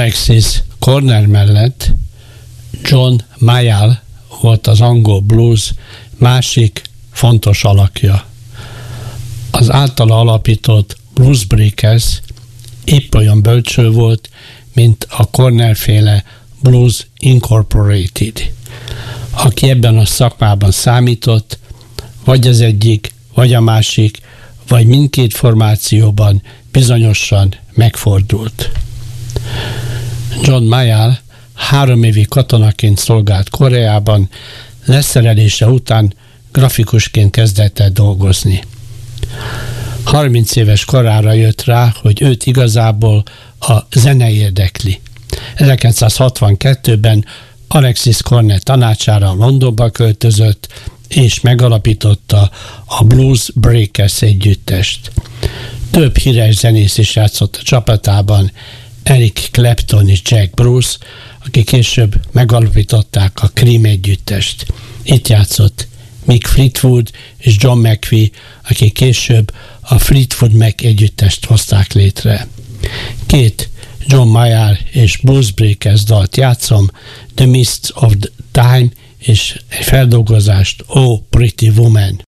Alexis Korner mellett John Mayall volt az angol blues másik fontos alakja. Az általa alapított Blues Breakers épp olyan bölcső volt, mint a Korner-féle Blues Incorporated. Aki ebben a szakmában számított, vagy az egyik, vagy a másik, vagy mindkét formációban bizonyosan megfordult. John Mayall 3 évig katonaként szolgált Koreában, leszerelése után grafikusként kezdett el dolgozni. 30 éves korára jött rá, hogy őt igazából a zene érdekli. 1962-ben Alexis Korner tanácsára Londonba költözött, és megalapította a Blues Breakers együttest. Több híres zenész is játszott a csapatában, Eric Clapton és Jack Bruce, akik később megalapították a Cream együttest. Itt játszott Mick Fleetwood és John McVie, akik később a Fleetwood Mac együttest hozták létre. 2 John Mayall és Blues Breakers dalt játszom, The Mists of Time és egy feldolgozást, Oh Pretty Woman.